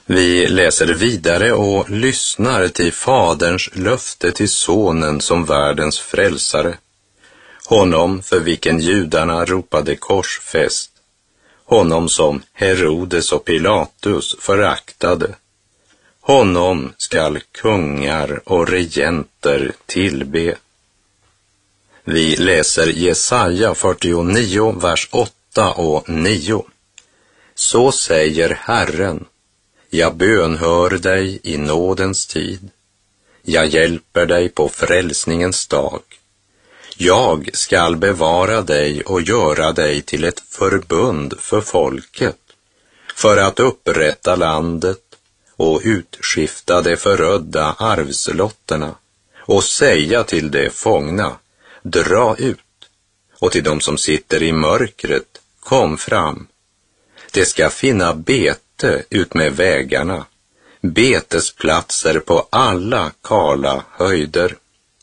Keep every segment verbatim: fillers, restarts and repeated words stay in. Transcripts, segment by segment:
Vi läser vidare och lyssnar till Faderns löfte till Sonen som världens frälsare. Honom för vilken judarna ropade korsfäst. Honom som Herodes och Pilatus föraktade. Honom skall kungar och regenter tillbe. Vi läser Jesaja fyrtionio, vers åtta och nio. Så säger Herren: jag bönhör dig i nådens tid. Jag hjälper dig på frälsningens dag. Jag skall bevara dig och göra dig till ett förbund för folket, för att upprätta landet och utskifta de förödda arvslotterna och säga till de fångna: dra ut, och till dem som sitter i mörkret: kom fram. Det ska finna bete ut med vägarna, betesplatser på alla kala höjder.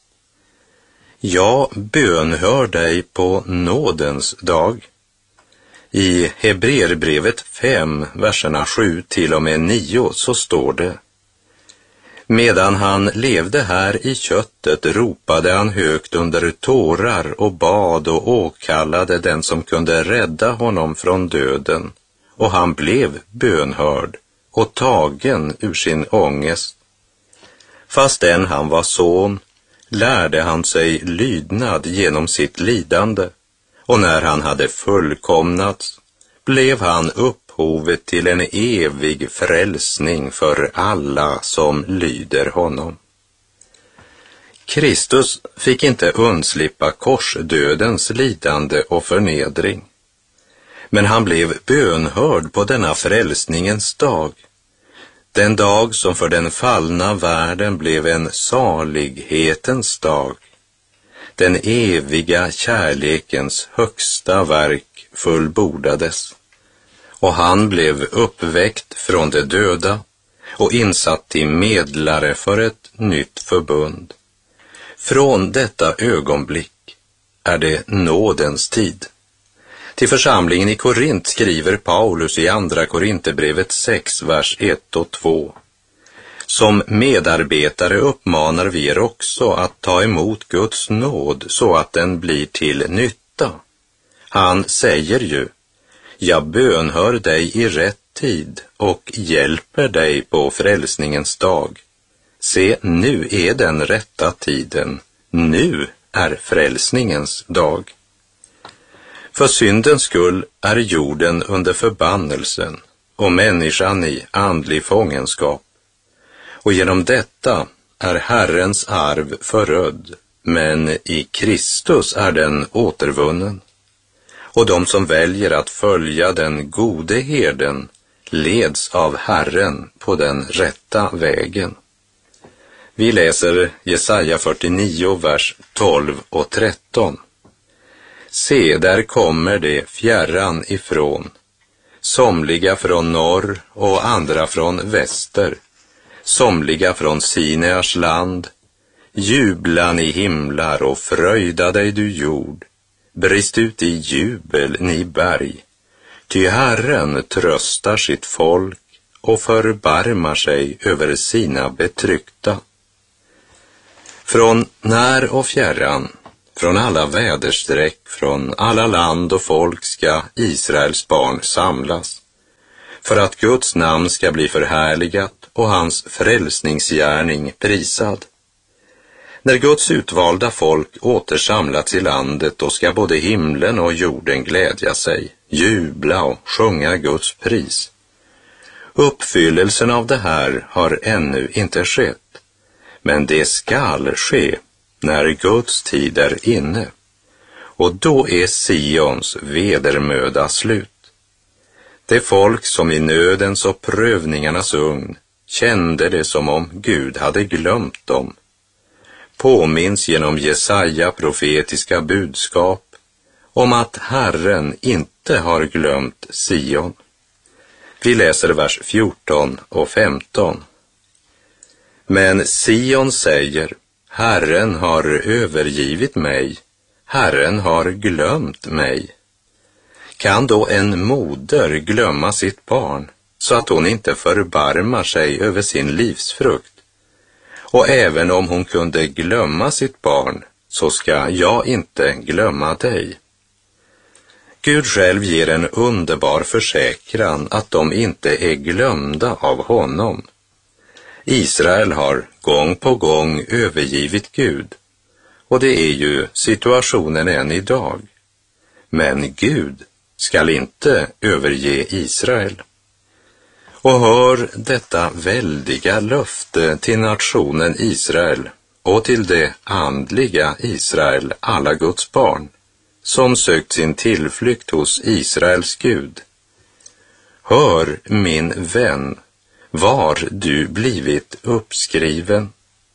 Jag bönhör dig på nådens dag. I Hebreerbrevet fem, verserna sju till och med nio så står det: medan han levde här i köttet ropade han högt under tårar och bad och åkallade den som kunde rädda honom från döden, och han blev bönhörd och tagen ur sin ångest. Fastän han var son lärde han sig lydnad genom sitt lidande, och när han hade fullkomnats blev han upphovet till en evig frälsning för alla som lyder honom. Kristus fick inte undslippa korsdödens lidande och förnedring, men han blev bönhörd på denna frälsningens dag, den dag som för den fallna världen blev en salighetens dag. Den eviga kärlekens högsta verk fullbordades, och han blev uppväckt från de döda och insatt till medlare för ett nytt förbund. Från detta ögonblick är det nådens tid. Till församlingen i Korint skriver Paulus i andra Korinthierbrevet sex, vers ett och två. Som medarbetare uppmanar vi er också att ta emot Guds nåd så att den blir till nytta. Han säger ju: jag bönhör dig i rätt tid och hjälper dig på frälsningens dag. Se, nu är den rätta tiden, nu är frälsningens dag. För syndens skull är jorden under förbannelsen och människan i andlig fångenskap. Och genom detta är Herrens arv förödd, men i Kristus är den återvunnen. Och de som väljer att följa den gode herden leds av Herren på den rätta vägen. Vi läser Jesaja fyrtionio, vers tolv och tretton. Se, där kommer det fjärran ifrån, somliga från norr och andra från väster, somliga från Sinears land. Jubla ni himlar och fröjda dig du jord, brist ut i jubel ni berg, ty Herren tröstar sitt folk och förbarmar sig över sina betryckta. Från när och fjärran, från alla väderstreck, från alla land och folk ska Israels barn samlas, för att Guds namn ska bli förhärligat och hans frälsningsgärning prisad. När Guds utvalda folk återsamlats i landet, då ska både himlen och jorden glädja sig, jubla och sjunga Guds pris. Uppfyllelsen av det här har ännu inte skett, men det skall ske när Guds tid är inne, och då är Sions vedermöda slut. Det folk som i nödens och prövningarnas ugn kände det som om Gud hade glömt dem, påminns genom Jesaja profetiska budskap om att Herren inte har glömt Sion. Vi läser vers fjorton och femton. Men Sion säger: Herren har övergivit mig, Herren har glömt mig. Kan då en moder glömma sitt barn, så att hon inte förbarmar sig över sin livsfrukt. Och även om hon kunde glömma sitt barn, så ska jag inte glömma dig. Gud själv ger en underbar försäkran att de inte är glömda av honom. Israel har gång på gång övergivit Gud, och det är ju situationen än idag. Men Gud skall inte överge Israel. Och hör detta väldiga löfte till nationen Israel och till det andliga Israel, alla Guds barn, som sökt sin tillflykt hos Israels Gud. Hör, min vän, var du blivit uppskriven.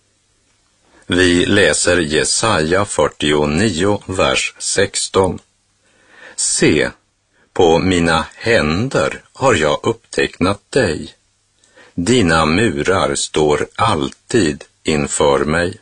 Vi läser Jesaja fyrtionio, vers sexton. Se, på mina händer har jag upptecknat dig. Dina murar står alltid inför mig.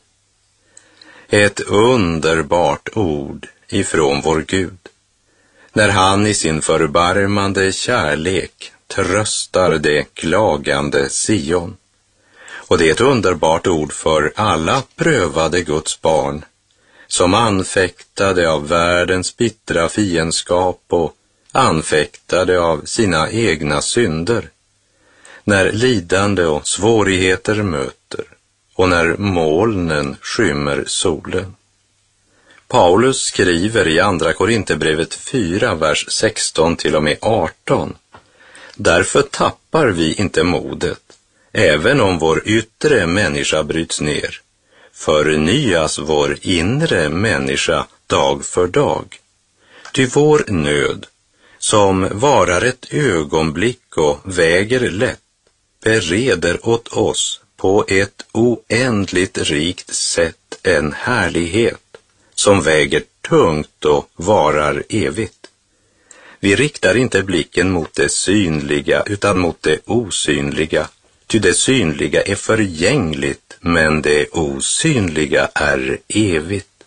Ett underbart ord ifrån vår Gud, när han i sin förbarmande kärlek tröstar det klagande Sion. Och det är ett underbart ord för alla prövade Guds barn, som anfäktade av världens bittra fiendskap och anfäktade av sina egna synder, när lidande och svårigheter möter och när molnen skymmer solen. Paulus skriver i andra Korinthierbrevet fyra, vers sexton till och med arton. Därför tappar vi inte modet, även om vår yttre människa bryts ner. Förnyas vår inre människa dag för dag. Ty vår nöd, som varar ett ögonblick och väger lätt, bereder åt oss på ett oändligt rikt sätt en härlighet som väger tungt och varar evigt. Vi riktar inte blicken mot det synliga utan mot det osynliga, ty det synliga är förgängligt, men det osynliga är evigt.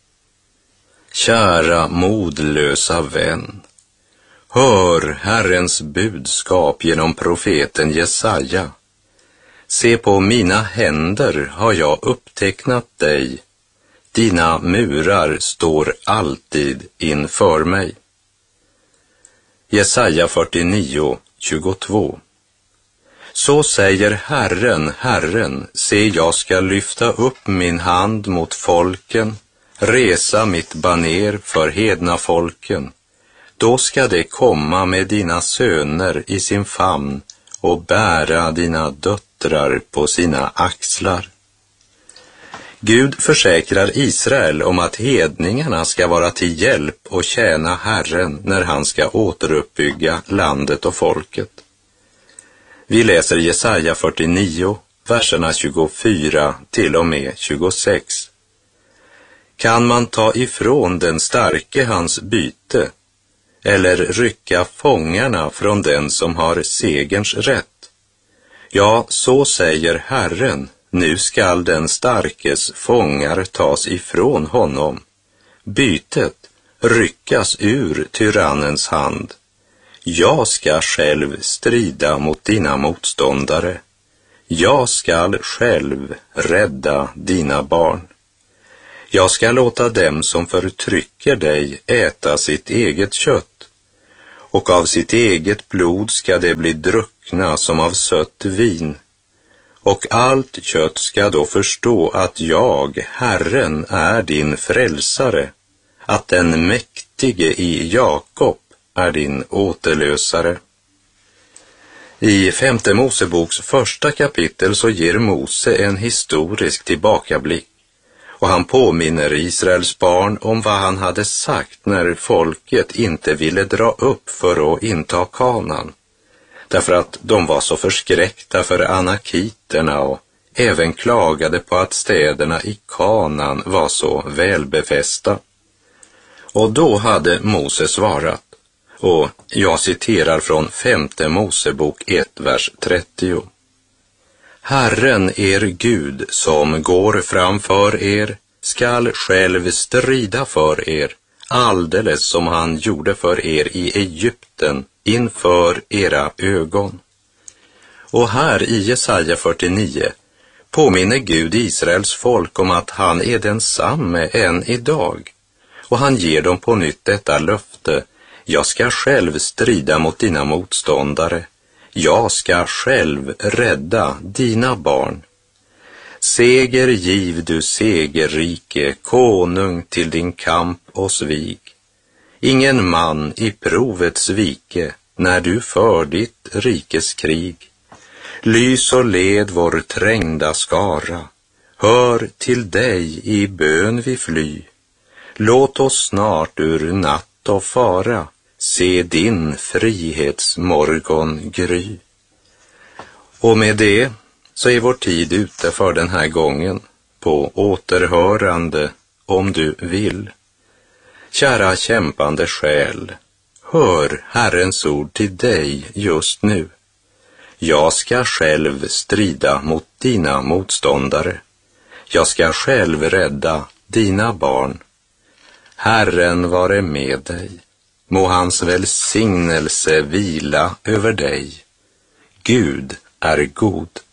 Kära modlösa vän, hör Herrens budskap genom profeten Jesaja. Se, på mina händer har jag upptecknat dig. Dina murar står alltid inför mig. Jesaja fyrtionio, tjugotvå. Så säger Herren, Herren, se, jag ska lyfta upp min hand mot folken, resa mitt baner för hedna folken. Då ska det komma med dina söner i sin famn och bära dina döttrar på sina axlar. Gud försäkrar Israel om att hedningarna ska vara till hjälp och tjäna Herren när han ska återuppbygga landet och folket. Vi läser Jesaja fyrtionio, verserna tjugofyra till och med tjugosex. Kan man ta ifrån den starke hans byte, eller rycka fångarna från den som har segerns rätt? Ja, så säger Herren, nu skall den starkes fångar tas ifrån honom, bytet ryckas ur tyrannens hand. Jag ska själv strida mot dina motståndare. Jag skall själv rädda dina barn. Jag ska låta dem som förtrycker dig äta sitt eget kött, och av sitt eget blod ska det bli druckna som av sött vin. Och allt kött ska då förstå att jag, Herren, är din frälsare, att den mäktige i Jakob är din återlösare. I femte Moseboks första kapitel så ger Mose en historisk tillbakablick, och han påminner Israels barn om vad han hade sagt när folket inte ville dra upp för att inta Kanaan, därför att de var så förskräckta för anakiterna och även klagade på att städerna i Kanaan var så välbefästa. Och då hade Mose svarat, och jag citerar från femte Mosebok ett, vers trettio. Herren er Gud som går framför er skall själv strida för er, alldeles som han gjorde för er i Egypten inför era ögon. Och här i Jesaja fyrtionio påminner Gud Israels folk om att han är densamme än idag. Och han ger dem på nytt detta löfte: jag ska själv strida mot dina motståndare. Jag ska själv rädda dina barn. Seger giv du segerrike, konung till din kamp och svig. Ingen man i provet svike när du för ditt rikes krig. Lys och led vår trängda skara, hör till dig i bön vi fly. Låt oss snart ur natt och fara se din frihetsmorgon gry. Och med det så är vår tid ute för den här gången. På återhörande om du vill. Kära kämpande själ, hör Herrens ord till dig just nu. Jag ska själv strida mot dina motståndare. Jag ska själv rädda dina barn. Herren vare med dig. Må hans välsignelse vila över dig. Gud är god.